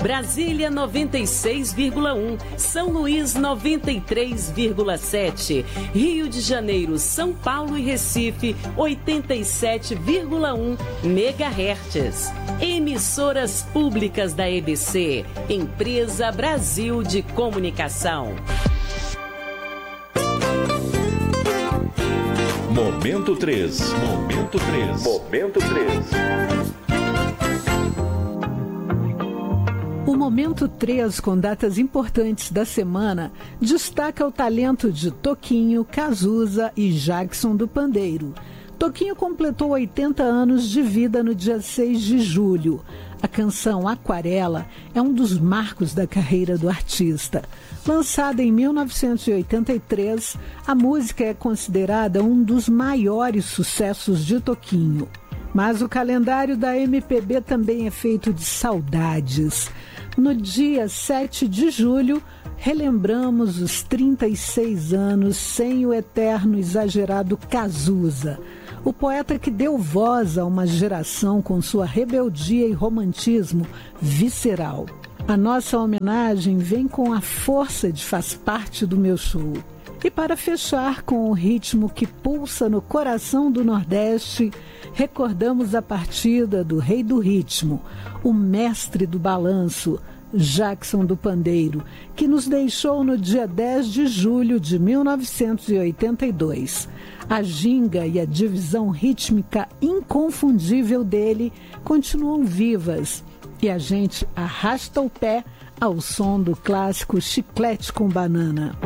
Brasília 96,1, São Luís 93,7, Rio de Janeiro, São Paulo e Recife 87,1 MHz. Emissoras públicas da EBC, Empresa Brasil de Comunicação. Momento 3. Momento 3. Momento 3. O Momento 3, com datas importantes da semana, destaca o talento de Toquinho, Cazuza e Jackson do Pandeiro. Toquinho completou 80 anos de vida no dia 6 de julho. A canção Aquarela é um dos marcos da carreira do artista. Lançada em 1983, a música é considerada um dos maiores sucessos de Toquinho. Mas o calendário da MPB também é feito de saudades. No dia 7 de julho, relembramos os 36 anos sem o eterno exagerado Cazuza, o poeta que deu voz a uma geração com sua rebeldia e romantismo visceral. A nossa homenagem vem com a força de Faz Parte do Meu Show. E para fechar com o ritmo que pulsa no coração do Nordeste, recordamos a partida do rei do ritmo, o mestre do balanço, Jackson do Pandeiro, que nos deixou no dia 10 de julho de 1982. A ginga e a divisão rítmica inconfundível dele continuam vivas e a gente arrasta o pé ao som do clássico Chiclete com Banana.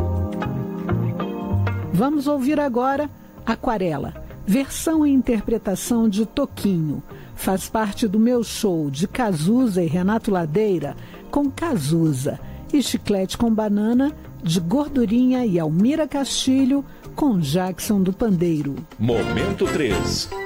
Vamos ouvir agora Aquarela, versão e interpretação de Toquinho. Faz parte do Meu Show, de Cazuza e Renato Ladeira, com Cazuza, e Chiclete com Banana, de Gordurinha e Almira Castilho, com Jackson do Pandeiro. Momento 3.